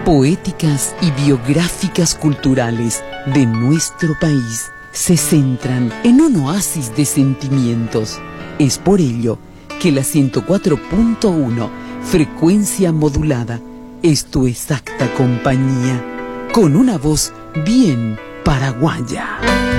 poéticas y biográficas culturales de nuestro país se centran en un oasis de sentimientos. Es por ello que la 104.1, frecuencia modulada, es tu exacta compañía, con una voz bien paraguaya.